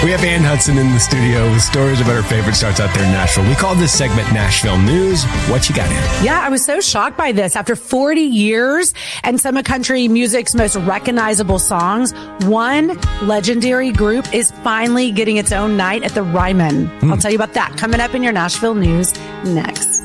We have Ann Hudson in the studio with stories about her favorite starts out there in Nashville. We call this segment Nashville News. What you got, Ann? Yeah, I was so shocked by this. After 40 years and some of country music's most recognizable songs, one legendary group is finally getting its own night at the Ryman. I'll tell you about that coming up in your Nashville News next.